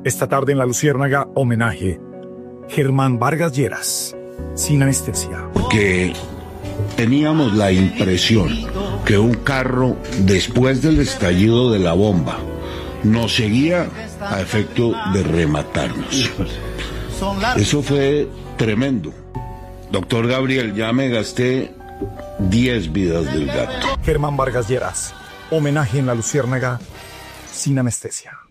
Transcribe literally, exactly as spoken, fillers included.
Esta tarde en La Luciérnaga, homenaje. Germán Vargas Lleras, sin anestesia. Que teníamos la impresión que un carro, después del estallido de la bomba, nos seguía a efecto de rematarnos. Eso fue tremendo. Doctor Gabriel, ya me gasté diez vidas del gato. Germán Vargas Lleras, homenaje en La Luciérnaga, sin anestesia.